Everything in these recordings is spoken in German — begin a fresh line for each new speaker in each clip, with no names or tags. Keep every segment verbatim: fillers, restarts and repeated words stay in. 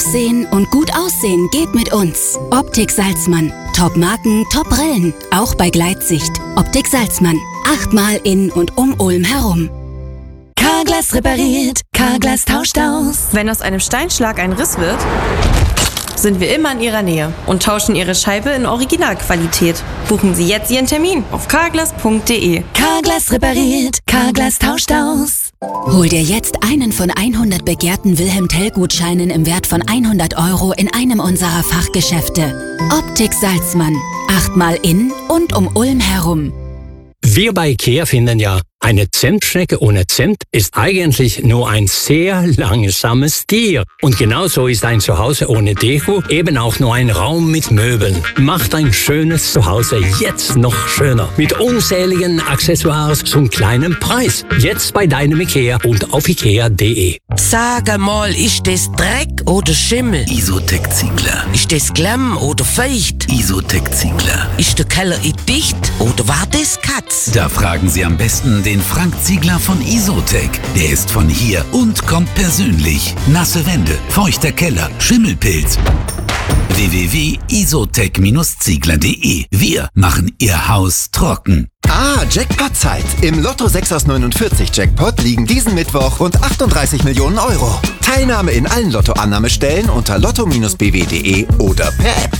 Sehen und gut aussehen geht mit uns. Optik Salzmann. Top-Marken, Top-Brillen. Auch bei Gleitsicht. Optik Salzmann. Achtmal in und um Ulm herum.
Carglass repariert. Carglass tauscht aus.
Wenn aus einem Steinschlag ein Riss wird, sind wir immer in Ihrer Nähe und tauschen Ihre Scheibe in Originalqualität. Buchen Sie jetzt Ihren Termin auf carglass punkt de.
Carglass repariert. Carglass tauscht aus.
Hol dir jetzt einen von hundert begehrten Wilhelm-Tell-Gutscheinen im Wert von hundert Euro in einem unserer Fachgeschäfte. Optik Salzmann. Achtmal in und um Ulm herum.
Wir bei IKEA finden ja, eine Zimtschnecke ohne Zimt ist eigentlich nur ein sehr langsames Tier. Und genauso ist ein Zuhause ohne Deko eben auch nur ein Raum mit Möbeln. Macht ein schönes Zuhause jetzt noch schöner. Mit unzähligen Accessoires zum kleinen Preis. Jetzt bei deinem IKEA und auf ikea punkt de.
Sag mal, ist das Dreck oder Schimmel?
Isotec Ziegler.
Ist das Klamm oder feucht?
Isotec Ziegler.
Ist der Keller dicht oder war das Katz?
Da fragen Sie am besten den Frank Ziegler von Isotec. Der ist von hier und kommt persönlich. Nasse Wände, feuchter Keller, Schimmelpilz. w w w punkt isotec ziegler punkt de. Wir machen Ihr Haus trocken.
Ah, Jackpot-Zeit. Im Lotto sechs aus neunundvierzig Jackpot liegen diesen Mittwoch rund achtunddreißig Millionen Euro. Teilnahme in allen Lottoannahmestellen unter lotto Bindestrich b w punkt de oder per App.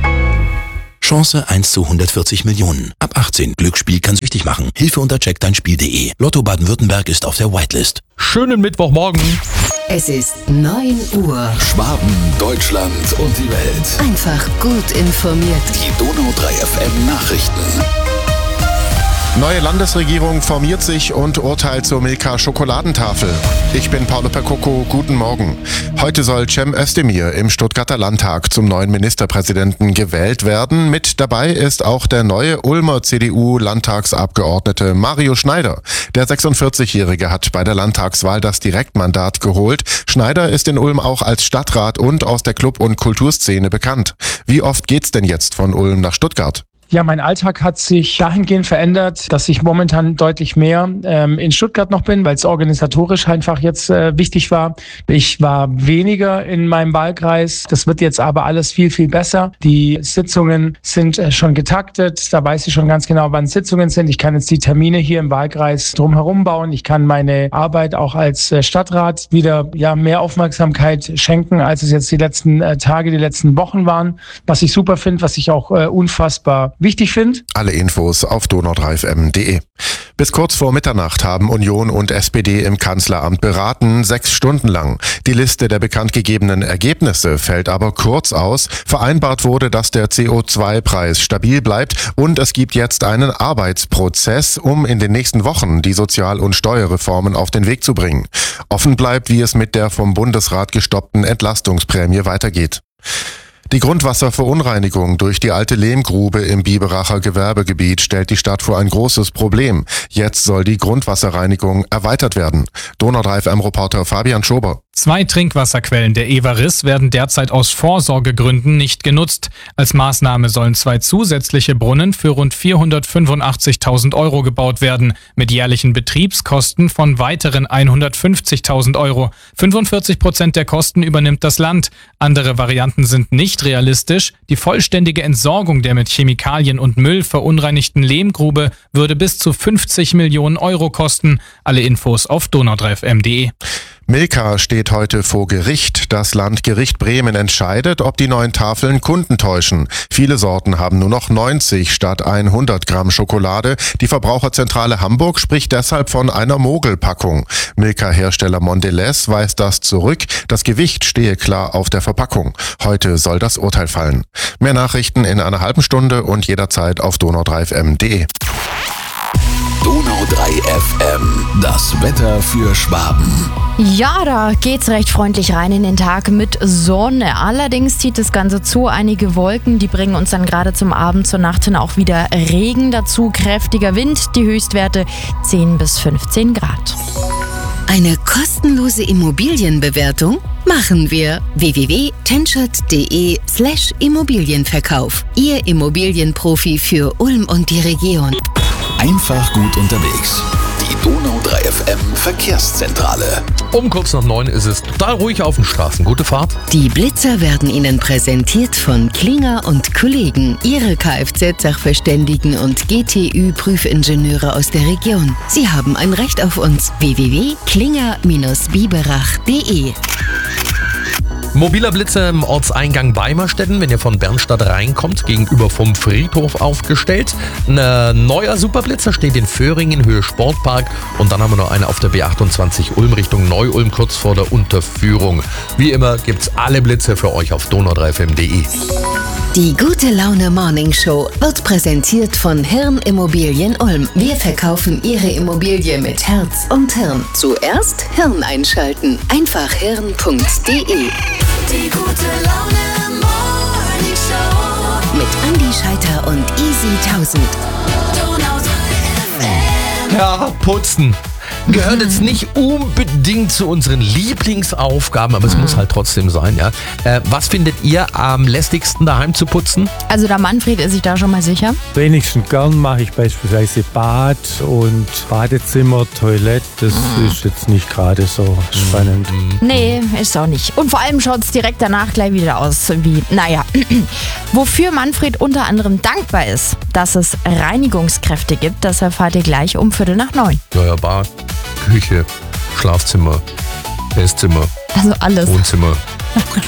Chance eins zu hundertvierzig Millionen. Ab achtzehn. Glücksspiel kann süchtig machen. Hilfe unter check dein Spiel punkt de. Lotto Baden-Württemberg ist auf der Whitelist.
Schönen Mittwochmorgen.
Es ist neun Uhr.
Schwaben, Deutschland und die Welt.
Einfach gut informiert.
Die Donau drei F M Nachrichten.
Neue Landesregierung formiert sich und urteilt zur Milka-Schokoladentafel. Ich bin Paolo Percoco, guten Morgen. Heute soll Cem Özdemir im Stuttgarter Landtag zum neuen Ministerpräsidenten gewählt werden. Mit dabei ist auch der neue Ulmer C D U-Landtagsabgeordnete Mario Schneider. Der sechsundvierzigjährige hat bei der Landtagswahl das Direktmandat geholt. Schneider ist in Ulm auch als Stadtrat und aus der Club- und Kulturszene bekannt. Wie oft geht's denn jetzt von Ulm nach Stuttgart?
Ja, mein Alltag hat sich dahingehend verändert, dass ich momentan deutlich mehr ähm, in Stuttgart noch bin, weil es organisatorisch einfach jetzt äh, wichtig war. Ich war weniger in meinem Wahlkreis. Das wird jetzt aber alles viel, viel besser. Die Sitzungen sind äh, schon getaktet. Da weiß ich schon ganz genau, wann Sitzungen sind. Ich kann jetzt die Termine hier im Wahlkreis drumherum bauen. Ich kann meine Arbeit auch als äh, Stadtrat wieder ja mehr Aufmerksamkeit schenken, als es jetzt die letzten äh, Tage, die letzten Wochen waren. Was ich super finde, was ich auch äh, unfassbar wichtig finde.
Alle Infos auf donau drei f m punkt de. Bis kurz vor Mitternacht haben Union und S P D im Kanzleramt beraten, sechs Stunden lang. Die Liste der bekannt gegebenen Ergebnisse fällt aber kurz aus. Vereinbart wurde, dass der C O zwei Preis stabil bleibt und es gibt jetzt einen Arbeitsprozess, um in den nächsten Wochen die Sozial- und Steuerreformen auf den Weg zu bringen. Offen bleibt, wie es mit der vom Bundesrat gestoppten Entlastungsprämie weitergeht. Die Grundwasserverunreinigung durch die alte Lehmgrube im Biberacher Gewerbegebiet stellt die Stadt vor ein großes Problem. Jetzt soll die Grundwasserreinigung erweitert werden. Donau drei F M-Reporter Fabian Schober.
Zwei Trinkwasserquellen der Evaris werden derzeit aus Vorsorgegründen nicht genutzt. Als Maßnahme sollen zwei zusätzliche Brunnen für rund vierhundertfünfundachtzigtausend Euro gebaut werden, mit jährlichen Betriebskosten von weiteren hundertfünfzigtausend Euro. fünfundvierzig Prozent der Kosten übernimmt das Land. Andere Varianten sind nicht realistisch. Die vollständige Entsorgung der mit Chemikalien und Müll verunreinigten Lehmgrube würde bis zu fünfzig Millionen Euro kosten. Alle Infos auf donau drei f m punkt de.
Milka steht heute vor Gericht. Das Landgericht Bremen entscheidet, ob die neuen Tafeln Kunden täuschen. Viele Sorten haben nur noch neunzig statt hundert Gramm Schokolade. Die Verbraucherzentrale Hamburg spricht deshalb von einer Mogelpackung. Milka-Hersteller Mondelez weist das zurück. Das Gewicht stehe klar auf der Verpackung. Heute soll das Urteil fallen. Mehr Nachrichten in einer halben Stunde und jederzeit auf donau drei f m punkt de.
Donau drei F M, das Wetter für Schwaben.
Ja, da geht's recht freundlich rein in den Tag mit Sonne. Allerdings zieht das Ganze zu. Einige Wolken, die bringen uns dann gerade zum Abend, zur Nacht hin auch wieder Regen dazu. Kräftiger Wind, die Höchstwerte zehn bis fünfzehn Grad.
Eine kostenlose Immobilienbewertung machen wir. w w w punkt tenschert punkt de slash Immobilienverkauf. Ihr Immobilienprofi für Ulm und die Region.
Einfach gut unterwegs. Die Donau drei F M Verkehrszentrale.
Um kurz nach neun ist es total ruhig auf den Straßen. Gute Fahrt.
Die Blitzer werden Ihnen präsentiert von Klinger und Kollegen, Ihre Kfz-Sachverständigen und G T Ü-Prüfingenieure aus der Region. Sie haben ein Recht auf uns. w w w punkt klinger Bindestrich biberach punkt de.
Mobiler Blitzer im Ortseingang Beimerstetten, wenn ihr von Bernstadt reinkommt, gegenüber vom Friedhof aufgestellt. Ein äh, neuer Superblitzer steht in Föhringen, Höhe Sportpark. Und dann haben wir noch eine auf der B achtundzwanzig Ulm Richtung Neu-Ulm, kurz vor der Unterführung. Wie immer gibt's alle Blitze für euch auf donau drei f m punkt de.
Die Gute Laune Morning Show wird präsentiert von Hirn Immobilien Ulm. Wir verkaufen Ihre Immobilie mit Herz und Hirn. Zuerst Hirn einschalten. Einfach hirn punkt de.
Die Gute Laune Morning Show
mit Andi Scheiter und Easy tausend.
Donau drei F M.
Ja, putzen. Gehört jetzt nicht unbedingt zu unseren Lieblingsaufgaben, aber es muss halt trotzdem sein, ja. Äh, was findet ihr am lästigsten daheim zu putzen?
Also der Manfred ist sich da schon mal sicher.
Wenigstens gern mache ich beispielsweise Bad und Badezimmer, Toilette. Das mhm. ist jetzt nicht gerade so spannend.
Nee, ist auch nicht. Und vor allem schaut es direkt danach gleich wieder aus wie, naja. Wofür Manfred unter anderem dankbar ist, dass es Reinigungskräfte gibt, das erfahrt ihr gleich um Viertel nach neun.
Ja, ja, Bad, Küche, Schlafzimmer, Esszimmer,
also alles.
Wohnzimmer.